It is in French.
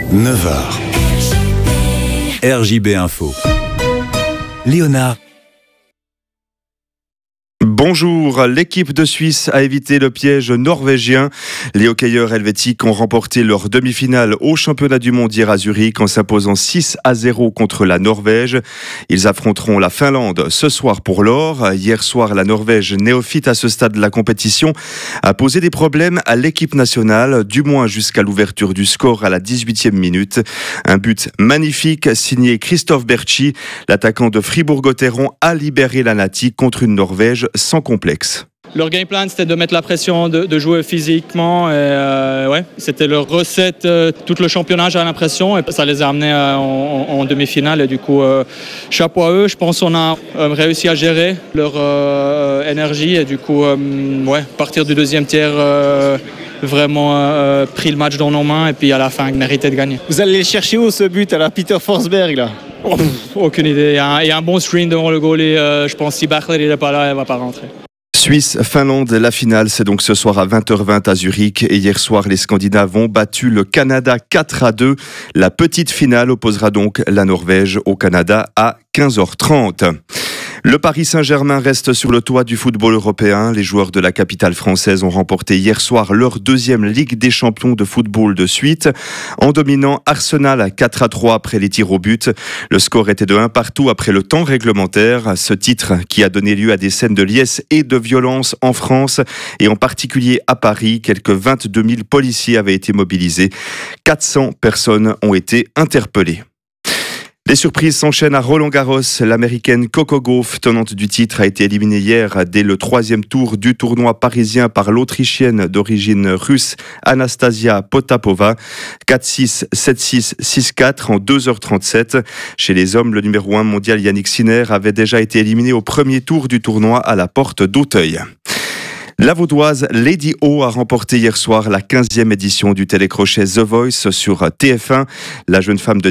9h. RJB Info. Léonard. Bonjour, l'équipe de Suisse a évité le piège norvégien. Les hockeyeurs helvétiques ont remporté leur demi-finale au championnat du monde hier à Zurich en s'imposant 6-0 contre la Norvège. Ils affronteront la Finlande ce soir pour l'or. Hier soir, la Norvège, néophyte à ce stade de la compétition, a posé des problèmes à l'équipe nationale, du moins jusqu'à l'ouverture du score à la 18e minute. Un but magnifique signé Christophe Berchi. L'attaquant de Fribourg-Gotteron a libéré la Nati contre une Norvège sans complexe. Leur game plan, c'était de mettre la pression, de jouer physiquement. C'était leur recette tout le championnat, j'ai l'impression. Et ça les a amenés en demi-finale. Et du coup, chapeau à eux. Je pense qu'on a réussi à gérer leur énergie. Et du coup, à partir du deuxième tiers, vraiment pris le match dans nos mains. Et puis à la fin, mérité de gagner. Vous allez le chercher où ce but à la Peter Forsberg là? Aucune idée. Il y a un bon screen devant le goal. Et je pense que si Bachler n'est pas là, elle ne va pas rentrer. Suisse-Finlande, la finale, c'est donc ce soir à 20h20 à Zurich. Et hier soir, les Scandinaves ont battu le Canada 4-2. La petite finale opposera donc la Norvège au Canada à 15h30. Le Paris Saint-Germain reste sur le toit du football européen. Les joueurs de la capitale française ont remporté hier soir leur deuxième Ligue des champions de football de suite, en dominant Arsenal à 4-3 après les tirs au but. Le score était de 1 partout après le temps réglementaire. Ce titre qui a donné lieu à des scènes de liesse et de violence en France et en particulier à Paris. Quelques 22 000 policiers avaient été mobilisés. 400 personnes ont été interpellées. Les surprises s'enchaînent à Roland-Garros. L'américaine Coco Gauff, tenante du titre, a été éliminée hier dès le 3e tour du tournoi parisien par l'Autrichienne d'origine russe Anastasia Potapova. 4-6, 7-6, 6-4 en 2h37. Chez les hommes, le numéro 1 mondial Yannick Sinner avait déjà été éliminé au premier tour du tournoi à la porte d'Auteuil. La Vaudoise Lady O a remporté hier soir la 15e édition du télécrochet The Voice sur TF1. La jeune femme de